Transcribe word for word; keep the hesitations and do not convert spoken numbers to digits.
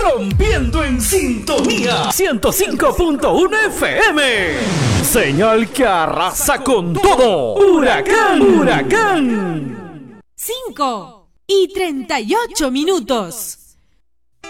rompiendo en sintonía ciento cinco punto uno F M. Señal que arrasa con todo. Huracán, huracán. cinco y treinta y ocho minutos.